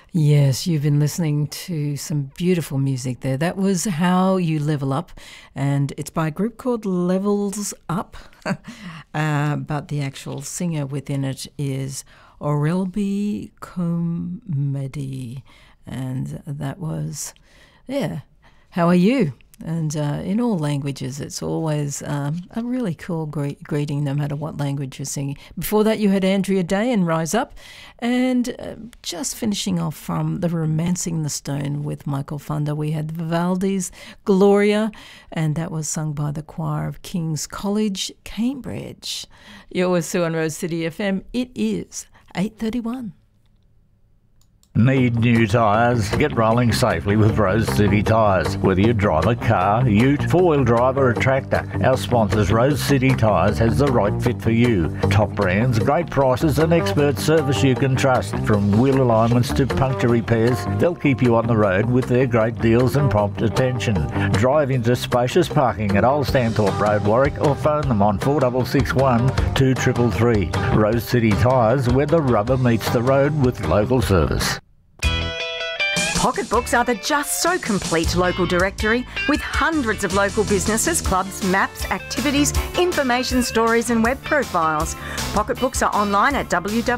Yes, you've been listening to some beautiful music there. That was How You Level Up, and it's by a group called Levels Up, but the actual singer within it is Orelbi Comedy, and that was, how are you? And in all languages, it's always a really cool greeting, no matter what language you're singing. Before that, you had Andrea Day and Rise Up. And just finishing off from the Romancing the Stone with Michael Funder, we had Vivaldi's Gloria, and that was sung by the choir of King's College, Cambridge. You're with Sue on Rose City FM. It is 8:31. Need new tyres? Get rolling safely with Rose City Tyres. Whether you drive a car, ute, four-wheel drive or a tractor, our sponsors Rose City Tyres has the right fit for you. Top brands, great prices and expert service you can trust. From wheel alignments to puncture repairs, they'll keep you on the road with their great deals and prompt attention. Drive into spacious parking at Old Stanthorpe Road, Warwick, or phone them on 4661 2333. Rose City Tyres, where the rubber meets the road with local service. Pocketbooks are the just so complete local directory with hundreds of local businesses, clubs, maps, activities, information stories and web profiles. Pocketbooks are online at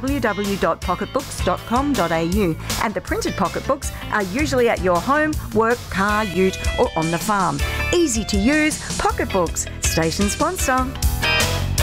www.pocketbooks.com.au and the printed pocketbooks are usually at your home, work, car, ute or on the farm. Easy to use, Pocketbooks, station sponsor.